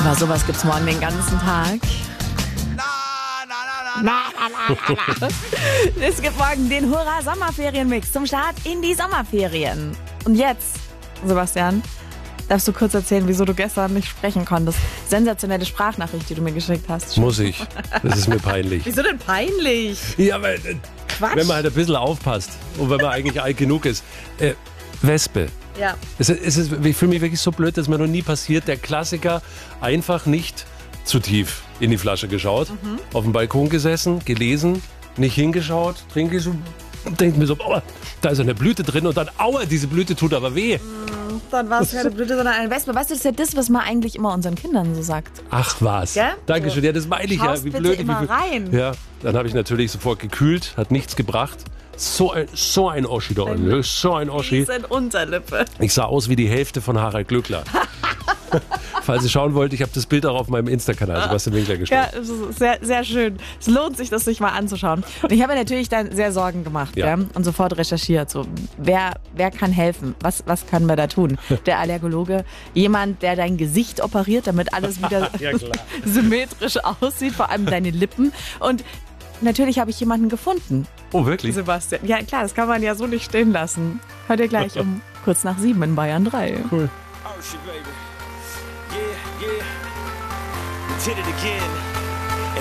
Aber sowas gibt's morgen den ganzen Tag. Es gibt morgen den Hurra-Sommerferien-Mix zum Start in die Sommerferien. Und jetzt, Sebastian, darfst du kurz erzählen, wieso du gestern nicht sprechen konntest? Sensationelle Sprachnachricht, die du mir geschickt hast. Muss ich. Das ist mir peinlich. Wieso denn peinlich? Ja, weil, Quatsch. wenn man halt ein bisschen aufpasst und wenn man eigentlich alt genug ist. Wespe. Ja. Ich fühle mich wirklich so blöd, dass mir noch nie passiert. Der Klassiker, einfach nicht zu tief in die Flasche geschaut, auf dem Balkon gesessen, gelesen, nicht hingeschaut, trinke so und denke mir so, oh, da ist eine Blüte drin und dann, aua, diese Blüte tut aber weh. Dann war es keine Blüte, sondern eine Wespe. Weißt du, das ist ja das, was man eigentlich immer unseren Kindern so sagt. Ach was. Gell? Dankeschön. Ja, das meine ich ja. Schaust Wie bitte blöd. immer rein. Ja, dann habe ich natürlich sofort gekühlt, hat nichts gebracht. So ein Oschi da unten. So ein Oschi. Riesen Unterlippe. Ich sah aus wie die Hälfte von Harald Glückler. Falls ihr schauen wollt, ich habe das Bild auch auf meinem Insta-Kanal Sebastian Winkler gestellt. Ja, es ist sehr, sehr schön. Es lohnt sich, das sich mal anzuschauen. Und ich habe mir natürlich dann sehr Sorgen gemacht, Ja. und sofort recherchiert. So, wer kann helfen? Was können wir da tun? Der Allergologe, jemand, der dein Gesicht operiert, damit alles wieder Ja, klar. symmetrisch aussieht, vor allem deine Lippen. Und natürlich habe ich jemanden gefunden, Oh, wirklich? Sebastian. Ja, klar, das kann man ja so nicht stehen lassen. Hört ihr gleich um kurz nach 7 in Bayern 3. Cool. Oh shit, baby. Yeah, yeah. We did it again.